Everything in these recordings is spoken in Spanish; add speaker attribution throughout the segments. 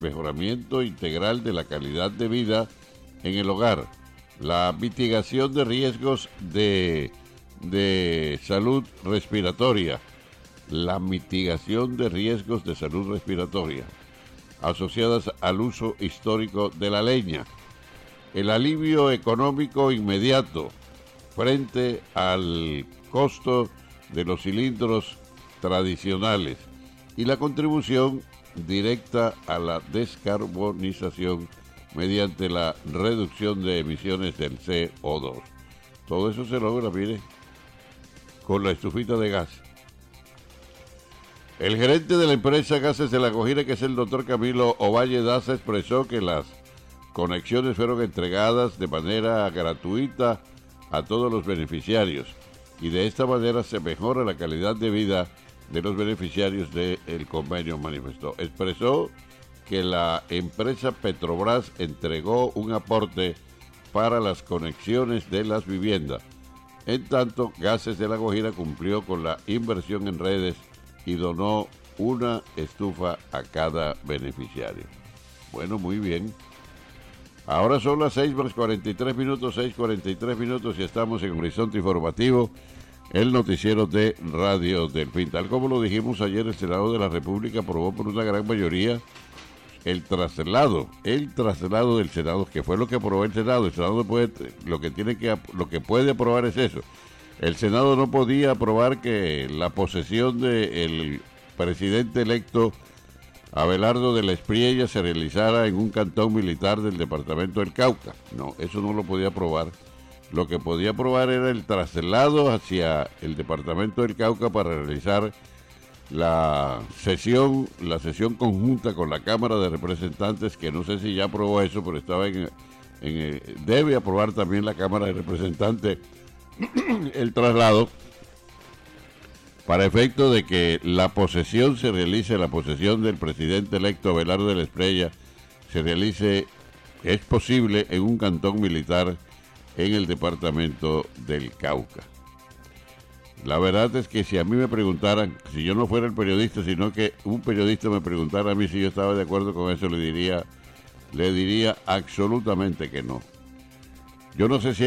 Speaker 1: mejoramiento integral de la calidad de vida en el hogar, la mitigación de riesgos de salud respiratoria, la mitigación de riesgos de salud respiratoria asociadas al uso histórico de la leña, el alivio económico inmediato frente al costo de los cilindros tradicionales y la contribución directa a la descarbonización mediante la reducción de emisiones del CO2. Todo eso se logra, mire, con la estufita de gas. El gerente de la empresa Gases de La Guajira, que es el doctor Camilo Ovalle Daza, expresó que las conexiones fueron entregadas de manera gratuita a todos los beneficiarios y de esta manera se mejora la calidad de vida de los beneficiarios del convenio, manifestó. Expresó que la empresa Petrobras entregó un aporte para las conexiones de las viviendas. En tanto, Gases de La Guajira cumplió con la inversión en redes y donó una estufa a cada beneficiario. Bueno, muy bien. Ahora son las 6:43 minutos y estamos en Horizonte Informativo, el noticiero de Radio Delfín. Tal como lo dijimos ayer, el Senado de la República aprobó por una gran mayoría el traslado del Senado, que fue lo que aprobó el Senado. El Senado lo que puede aprobar es eso. El Senado no podía aprobar que la posesión del presidente electo Abelardo de la Espriella se realizara en un cantón militar del departamento del Cauca. No, eso no lo podía aprobar. Lo que podía aprobar era el traslado hacia el departamento del Cauca para realizar la sesión conjunta con la Cámara de Representantes, que no sé si ya aprobó eso, pero estaba debe aprobar también la Cámara de Representantes el traslado para efecto de que la posesión del presidente electo Abelardo de la Espriella se realice, es posible, en un cantón militar en el departamento del Cauca. La verdad es que si a mí me preguntaran, si yo no fuera el periodista, sino que un periodista me preguntara a mí si yo estaba de acuerdo con eso, le diría absolutamente que no. Yo no sé si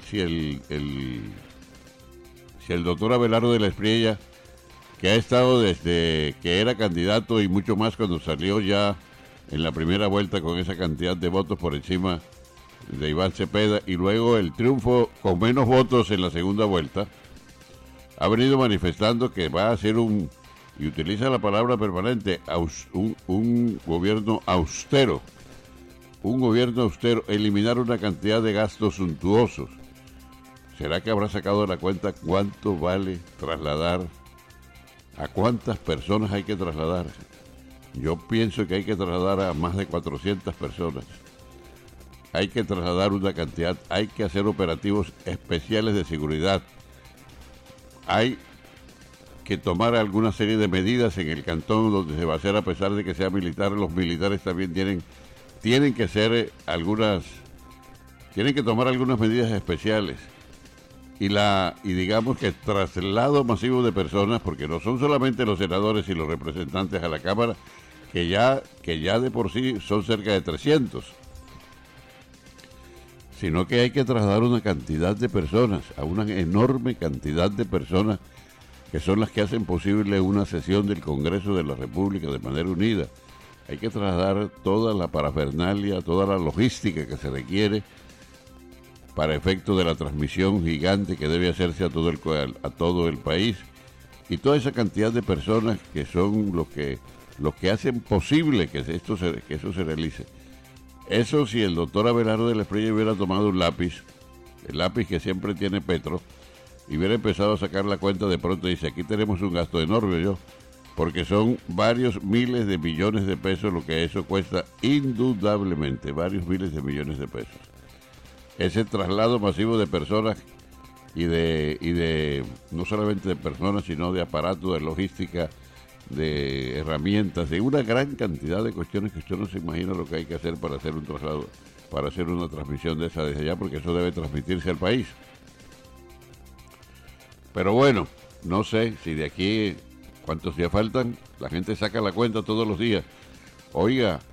Speaker 1: el doctor Abelardo de la Espriella, que ha estado desde que era candidato y mucho más cuando salió ya en la primera vuelta con esa cantidad de votos por encima de Iván Cepeda, y luego el triunfo con menos votos en la segunda vuelta, ha venido manifestando que va a ser y utiliza la palabra permanente, un gobierno austero. Un gobierno austero, eliminar una cantidad de gastos suntuosos. ¿Será que habrá sacado de la cuenta cuánto vale trasladar? ¿A cuántas personas hay que trasladar? Yo pienso que hay que trasladar a más de 400 personas. Hay que trasladar una cantidad, hay que hacer operativos especiales de seguridad. Hay que tomar alguna serie de medidas en el cantón donde se va a hacer, a pesar de que sea militar. Los militares también tienen que tomar algunas medidas especiales. Y digamos que el traslado masivo de personas, porque no son solamente los senadores y los representantes a la Cámara, que ya de por sí son cerca de 300, sino que hay que trasladar una cantidad de personas, a una enorme cantidad de personas, que son las que hacen posible una sesión del Congreso de la República de manera unida. Hay que trasladar toda la parafernalia, toda la logística que se requiere para efecto de la transmisión gigante que debe hacerse a todo el país, y toda esa cantidad de personas que son los que hacen posible que eso se realice. Eso, si el doctor Abelardo de la Espriella hubiera tomado un lápiz, el lápiz que siempre tiene Petro, y hubiera empezado a sacar la cuenta, de pronto dice, aquí tenemos un gasto enorme, porque son varios miles de millones de pesos lo que eso cuesta, indudablemente, varios miles de millones de pesos. Ese traslado masivo de personas y de no solamente de personas, sino de aparatos, de logística, de herramientas, de una gran cantidad de cuestiones que usted no se imagina lo que hay que hacer para hacer un traslado, para hacer una transmisión de esa desde allá, porque eso debe transmitirse al país. Pero bueno, no sé si de aquí, ¿cuántos días faltan? La gente saca la cuenta todos los días. Oiga,